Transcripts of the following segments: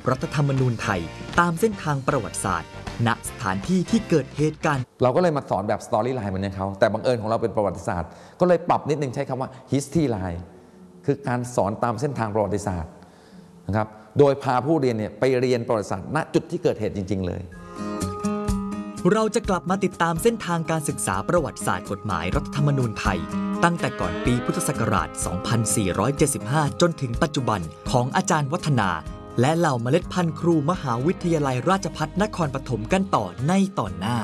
รัฐธรรมนูญไทยตามเส้นทางประวัติศาสตร์ณสถานที่ที่เกิดเหตุการณ์เราก็เลยมาสอนแบบสตอรี่ไลน์เหมือนเขาแต่บังเอิญของเราเป็นประวัติศาสตร์ก็เลยปรับนิดนึงใช้คำว่า history line คือการสอนตามเส้นทางประวัติศาสตร์นะครับโดยพาผู้เรียนไปเรียนประวัติศาสตร์ณจุดที่เกิดเหตุจริงๆเลยเราจะกลับมาติดตามเส้นทางการศึกษาประวัติศาสตร์กฎหมายรัฐธรรมนูญไทยตั้งแต่ก่อนปีพุทธศักราช 2475 จนถึงปัจจุบันของอาจารย์วัฒนาและเหล่าเมล็ดพันธุ์ครูมหาวิทยาลัยราชภัฏนครปฐมกันต่อในตอนหน้า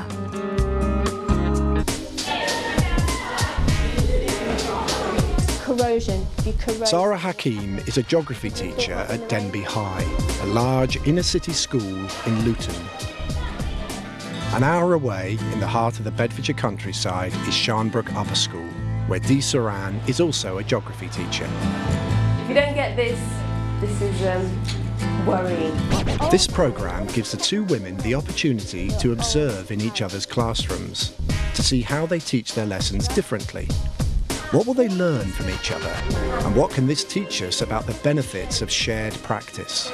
Sarah Hakim is a geography teacher at Denby High, a large inner-city school in Luton. An hour away, in the heart of the Bedfordshire countryside, is Sharnbrook Upper School, where Dee Saran is also a geography teacher. If you don't get this, this is worrying. This programme gives the two women the opportunity to observe in each other's classrooms, to see how they teach their lessons differently. What will they learn from each other? And what can this teach us about the benefits of shared practice?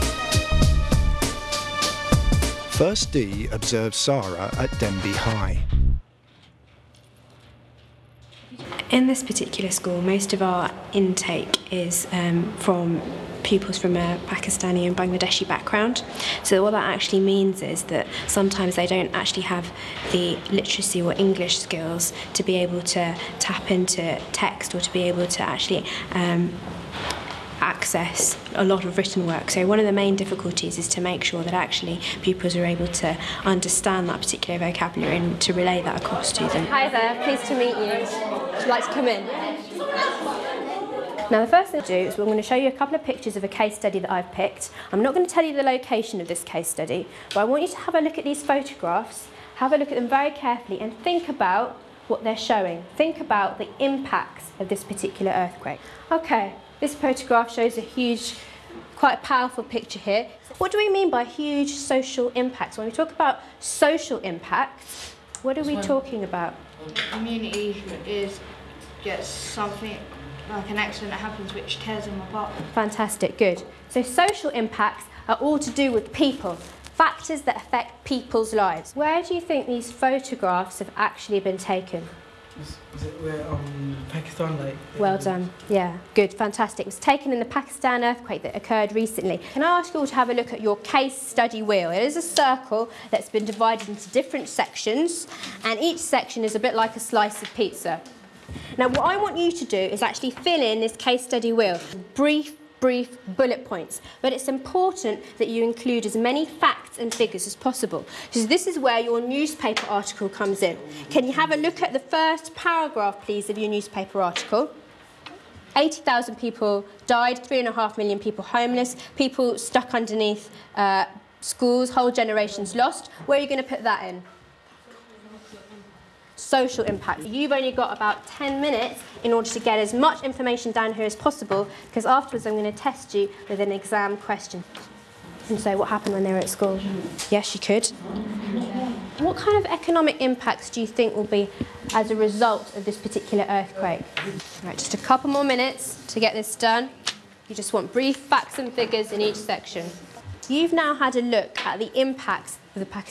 First, Dee observes Sarah at Denby High. In this particular school, most of our intake is from pupils from a Pakistani and Bangladeshi background. So what that actually means is that sometimes they don't actually have the literacy or English skills to be able to tap into text or to be able to actually access a lot of written work. So one of the main difficulties is to make sure that actually pupils are able to understand that particular vocabulary and to relay that across to them. Hi there, pleased to meet you. Would you like to come in? Now the first thing to do is we're going to show you a couple of pictures of a case study that I've picked. I'm not going to tell you the location of this case study, but I want you to have a look at these photographs, have a look at them very carefully and think about what they're showing. Think about the impacts of this particular earthquake. Okay, this photograph shows a huge, quite a powerful picture here. What do we mean by huge social impacts? When we talk about social impacts, what are we talking about? The community gets something like an accident that happens which tears them apart. Fantastic, good. So social impacts are all to do with people, factors that affect people's lives. Where do you think these photographs have actually been taken? Is it where Pakistan, like? Well done. Yeah, good, fantastic. It was taken in the Pakistan earthquake that occurred recently. Can I ask you all to have a look at your case study wheel? It is a circle that's been divided into different sections, and each section is a bit like a slice of pizza. Now, what I want you to do is actually fill in this case study wheel. Brief bullet points, but it's important that you include as many facts and figures as possible, because this is where your newspaper article comes in. Can you have a look at the first paragraph, please, of your newspaper article? 80,000 people died, 3.5 million people homeless, people stuck underneath schools, whole generations lost. Where are you going to put that in? Social impact. You've only got about 10 minutes in order to get as much information down here as possible, because afterwards I'm going to test you with an exam question. And so what happened when they were at school? Yes, you could. What kind of economic impacts do you think will be as a result of this particular earthquake? Right, just a couple more minutes to get this done. You just want brief facts and figures in each section. You've now had a look at the impacts of the